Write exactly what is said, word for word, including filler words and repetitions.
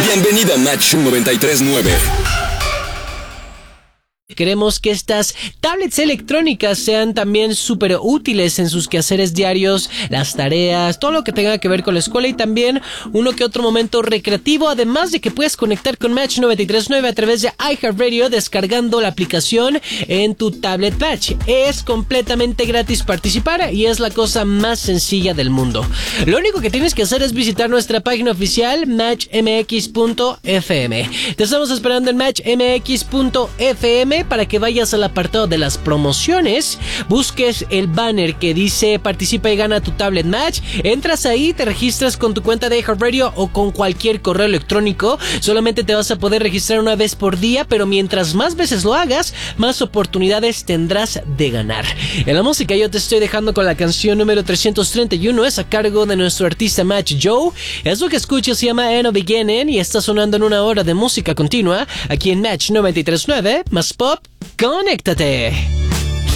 Bienvenida a Match noventa y tres nueve. Queremos que estas tablets electrónicas sean también súper útiles en sus quehaceres diarios, las tareas, todo lo que tenga que ver con la escuela y también uno que otro momento recreativo, además de que puedes conectar con Match noventa y tres nueve a través de iHeartRadio descargando la aplicación en tu tablet Match. Es completamente gratis participar y es la cosa más sencilla del mundo. Lo único que tienes que hacer es visitar nuestra página oficial match m x punto f m. Te estamos esperando en match m x punto f m para que vayas al apartado de las promociones, busques el banner que dice participa y gana tu tablet Match, entras ahí, te registras con tu cuenta de iHeartRadio o con cualquier correo electrónico. Solamente te vas a poder registrar una vez por día, pero mientras más veces lo hagas, más oportunidades tendrás de ganar. En la música yo te estoy dejando con la canción número trescientos treinta y uno, es a cargo de nuestro artista Match Joe. Es lo que escuchas, se llama End of Beginning y está sonando en una hora de música continua aquí en Match noventa y tres nueve, más pop. ¡Conéctate!